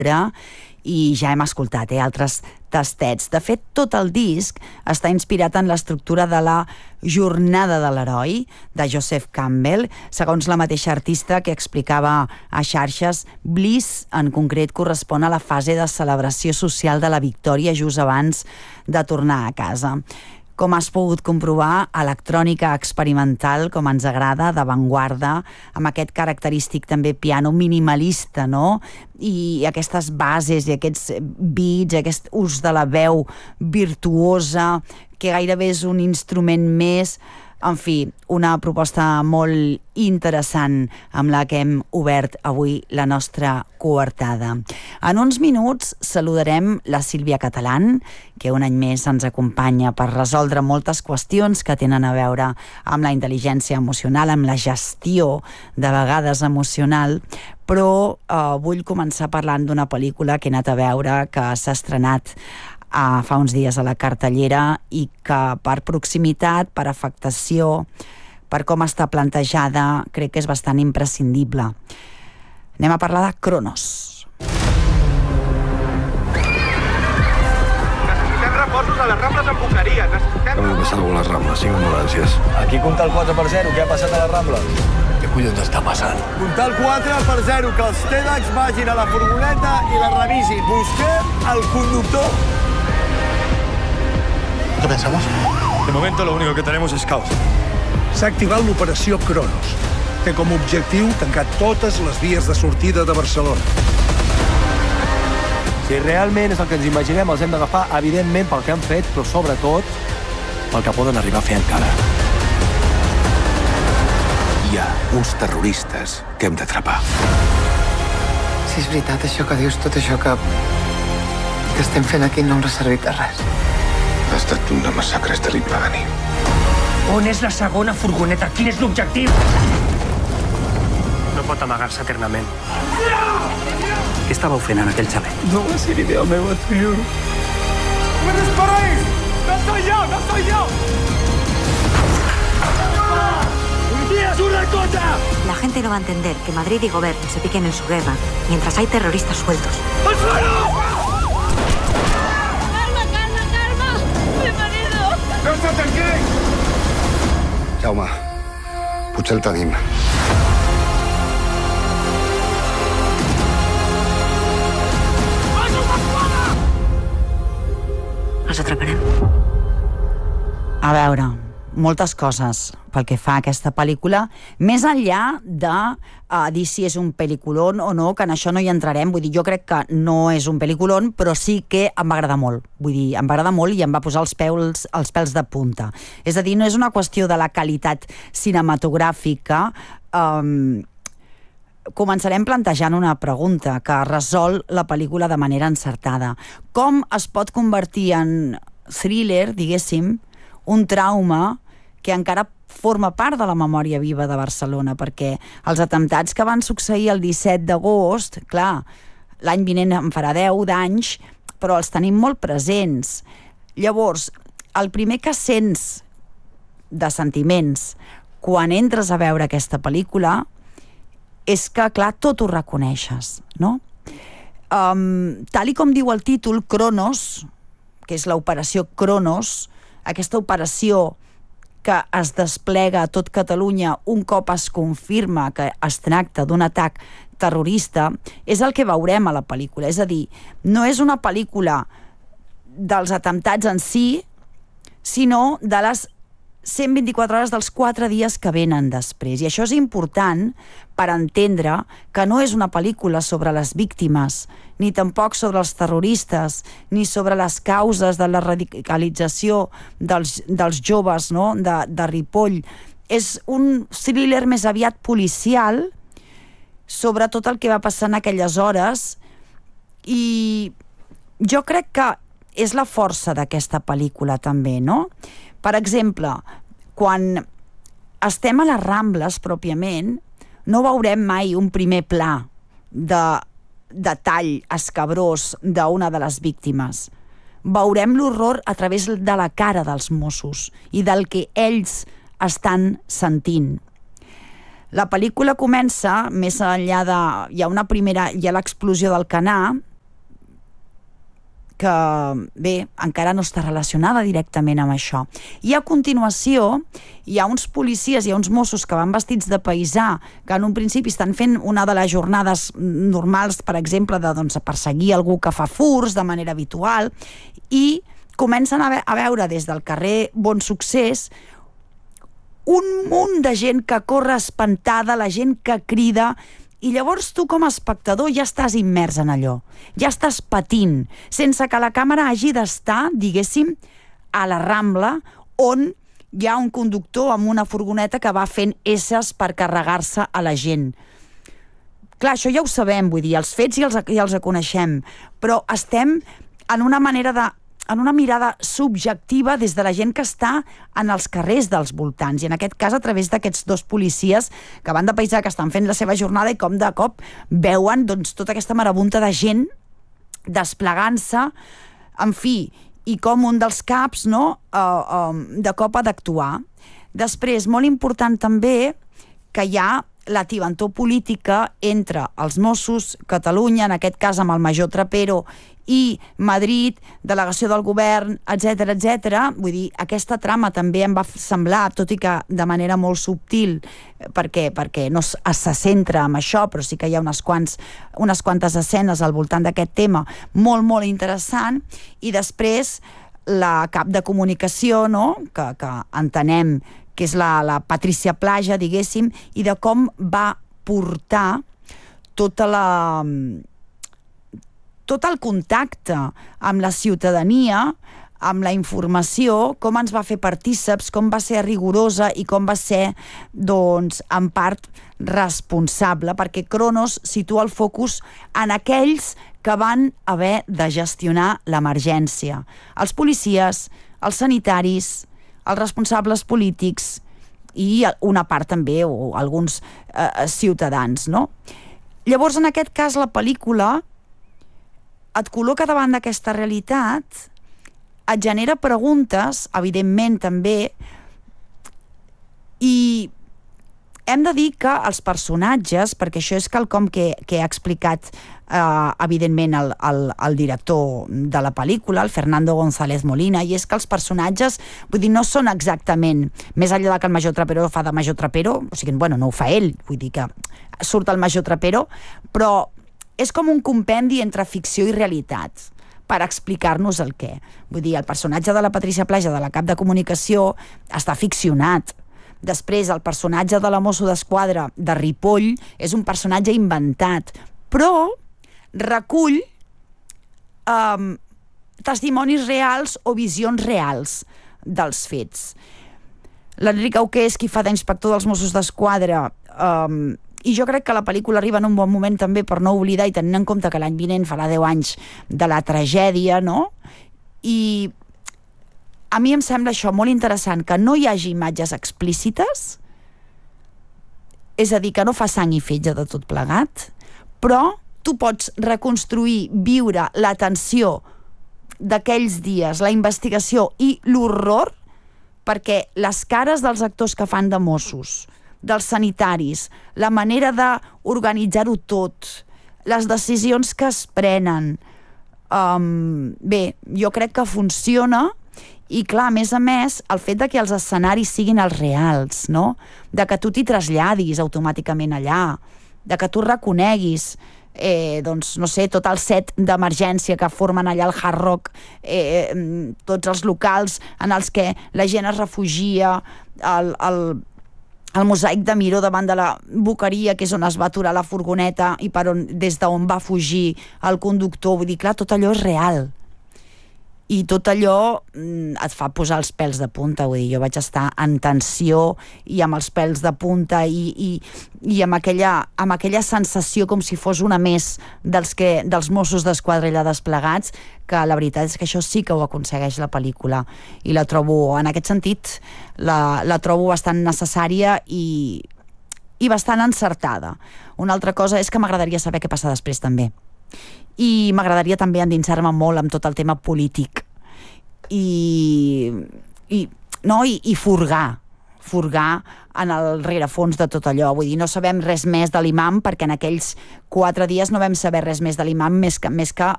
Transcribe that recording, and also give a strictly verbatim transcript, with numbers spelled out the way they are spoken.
i ja hem escoltat eh, altres tastets. De fet, tot el disc està inspirat en l'estructura de la Jornada de l'heroi de Joseph Campbell. Segons la mateixa artista que explicava a xarxes, Bliss en concret correspon a la fase de celebració social de la victòria just abans de tornar a casa. Com has pogut comprovar, electrònica experimental, com ens agrada, d'avantguarda, amb aquest característic també piano minimalista, no? I aquestes bases i aquests beats, aquest ús de la veu virtuosa, que gairebé és un instrument més. En fi, una proposta molt interessant amb la que hem obert avui la nostra coartada. En uns minuts saludarem la Sílvia Catalán, que un any més ens acompanya per resoldre moltes qüestions que tenen a veure amb la intel·ligència emocional, amb la gestió de vegades emocional, però eh, vull començar parlant d'una pel·lícula que he anat a veure, que s'ha estrenat Uh, fa uns dies a la cartellera i que per proximitat, per afectació, per com està plantejada, crec que és bastant imprescindible. Anem a parlar de Cronos. Necessitem reforços a les Rambles amb Boqueria. Necessitem... Acaba de passar alguna a les Rambles, cinc ambulàncies. Aquí compta el quatre per zero, què ha passat a les Rambles? Què collons està passant? Comptar el quatre per zero, que els TEDx vagin a la furgoneta i la revisin. Busquem el conductor. ¿Qué pensamos? De momento lo único que tenemos es caos. S'ha activat l'operació Cronos. Té com a objectiu tancar totes les vies de sortida de Barcelona. Si realment és el que ens imaginem, els hem d'agafar, evidentment, pel que han fet, però sobretot pel que poden arribar a fer encara. Hi ha uns terroristes que hem d'atrapar. Si és veritat això que dius, tot això que... que estem fent aquí no ens ha servit de res. Ha estat una massacre terrible, Dani. On és la segona furgoneta? Quin és l'objectiu? No pot amagar-se eternament. Què estàveu fent en aquell xalet? No va ser idea meva, tio. ¡Me disparáis! ¡No soy yo! ¡No soy yo! ¡Policía, sube la cosa! La gente no va a entender que Madrid y gobierno se piquen en su guerra mientras hay terroristas sueltos. ¡Al suelo! No està tranquil! Jaume, potser el tenim. Els atraparem. A veure, moltes coses pel que fa a aquesta pel·lícula, més enllà de uh, dir si és un pel·lículon o no, que en això no hi entrarem. Vull dir, jo crec que no és un pel·lículon, però sí que em va agradar molt. Vull dir, em va agradar molt i em va posar els pèls, els pèls de punta. És a dir, no és una qüestió de la qualitat cinematogràfica. Um, començarem plantejant una pregunta que resol la pel·lícula de manera encertada. Com es pot convertir en thriller, diguéssim, un trauma que encara forma part de la memòria viva de Barcelona, perquè els atemptats que van succeir el disset d'agost, clar, l'any vinent en farà deu d'anys, però els tenim molt presents. Llavors, el primer que sents de sentiments quan entres a veure aquesta pel·lícula és que, clar, tot ho reconeixes, no? Um, tal i com diu el títol, Cronos, que és l'operació Cronos, aquesta operació que es desplega a tot Catalunya un cop es confirma que es tracta d'un atac terrorista, és el que veurem a la pel·lícula. És a dir, no és una pel·lícula dels atemptats en si, sinó de les cent vint-i-quatre hores dels quatre dies que venen després. I això és important per entendre que no és una pel·lícula sobre les víctimes, ni tampoc sobre els terroristes, ni sobre les causes de la radicalització dels, dels joves, no? de, de Ripoll. És un thriller més aviat policial sobre tot el que va passar en aquelles hores, i jo crec que és la força d'aquesta pel·lícula també, no? Per exemple, quan estem a les Rambles pròpiament, no veurem mai un primer pla de detall escabrós d'una de les víctimes. Veurem l'horror a través de la cara dels Mossos i del que ells estan sentint. La pel·lícula comença, més enllà de... Hi ha una primera... Hi ha l'explosió del Canà, que, bé, encara no està relacionada directament amb això. I a continuació hi ha uns policies, hi ha uns Mossos que van vestits de paisà, que en un principi estan fent una de les jornades normals, per exemple, de doncs, perseguir algú que fa furs de manera habitual, i comencen a, ve a veure des del carrer Bon Succés un munt de gent que corre espantada, la gent que crida, i llavors tu com a espectador ja estàs immers en allò, ja estàs patint, sense que la càmera hagi d'estar, diguéssim, a la Rambla, on hi ha un conductor amb una furgoneta que va fent esses per carregar-se a la gent. Clar, això ja ho sabem, vull dir, els fets ja els, ja els coneixem, però estem en una manera de en una mirada subjectiva des de la gent que està en els carrers dels voltants, i en aquest cas a través d'aquests dos policies que van de paisà, que estan fent la seva jornada, i com de cop veuen doncs, tota aquesta marabunta de gent desplegant-se, en fi, i com un dels caps, no, uh, uh, de cop ha d'actuar. Després, molt important també, que hi ha la tibantor política entre els Mossos, Catalunya, en aquest cas amb el major Trapero, i Madrid, delegació del govern, etcètera, etcètera. Vull dir, aquesta trama també em va semblar, tot i que de manera molt subtil, perquè, perquè no se centra en això, però sí que hi ha unes, quants, unes quantes escenes al voltant d'aquest tema, molt, molt interessant. I després la cap de comunicació, no?, que, que entenem que és la, la Patricia Plaja, diguéssim, i de com va portar tota la... tot el contacte amb la ciutadania, amb la informació, com ens va fer partíceps, com va ser rigorosa i com va ser, doncs, en part responsable, perquè Cronos situa el focus en aquells que van haver de gestionar l'emergència. Els policies, els sanitaris, els responsables polítics i una part també, o alguns eh, ciutadans, no? Llavors, en aquest cas, la pel·lícula et col·loca davant d'aquesta realitat, et genera preguntes, evidentment també, i hem de dir que els personatges, perquè això és quelcom que, que ha explicat eh, evidentment el, el, el director de la pel·lícula, el Fernando González Molina, i és que els personatges, vull dir, no són exactament, més enllà que el major Trapero fa de major Trapero, o sigui, bueno, no ho fa ell, vull dir que surt el major Trapero, però és com un compendi entre ficció i realitat per explicar-nos el què. Vull dir, el personatge de la Patricia Plaja, de la cap de comunicació, està ficcionat. Després, el personatge de la Mosso d'Esquadra de Ripoll és un personatge inventat, però recull um, testimonis reals o visions reals dels fets. L'Enric Auqué és qui fa d'inspector dels Mossos d'Esquadra, um, i jo crec que la pel·lícula arriba en un bon moment també per no oblidar, i tenint en compte que l'any vinent farà deu anys de la tragèdia, no? I a mi em sembla això molt interessant, que no hi hagi imatges explícites, és a dir, que no fa sang i fetge de tot plegat, però tu pots reconstruir, viure la tensió d'aquells dies, la investigació i l'horror, perquè les cares dels actors que fan de Mossos, dels sanitaris, la manera d'organitzar-ho tot, les decisions que es prenen, um, bé, jo crec que funciona. I clar, a més a més, el fet de que els escenaris siguin els reals, no? De que tu t'hi traslladis automàticament allà, de que tu reconeguis eh, doncs, no sé, tot el set d'emergència que formen allà al Hard Rock, eh, tots els locals en els que la gent es refugia, el, el, el mosaic de Miró davant de la Boqueria, que és on es va aturar la furgoneta i per on, des d'on va fugir el conductor. Vull dir, clar, tot allò és real. I tot allò mm, et fa posar els pèls de punta. Vull dir, jo vaig estar en tensió i amb els pèls de punta i, i, i amb, aquella, amb aquella sensació com si fos una més dels, que, dels Mossos d'Esquadra allà desplegats, que la veritat és que això sí que ho aconsegueix la pel·lícula, i la trobo, en aquest sentit, la, la trobo bastant necessària i, i bastant encertada. Una altra cosa és que m'agradaria saber què passa després també. I m'agradaria també endinsar-me molt amb tot el tema polític i, i, no? I, i furgar furgar en el rerefons de tot allò. Vull dir, no sabem res més de l'imam, perquè en aquells quatre dies no vam saber res més de l'imam més que, més que